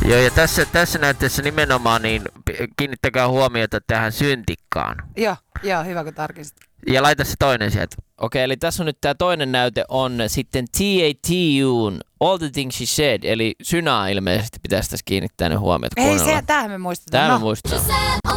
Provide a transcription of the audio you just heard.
Joo, ja tässä näytteessä nimenomaan niin kiinnittäkää huomiota tähän syntikkaan. Joo, hyvä kun tarkistit. Ja laita se toinen sieltä. Okei, eli tässä on nyt tämä toinen näyte on sitten TATUn All the Things She Said, eli Synaa ilmeisesti pitäisi tässä kiinnittää ne huomiot Ei kuunnella. tämähän me muistetaan. Tämä me muistetaan.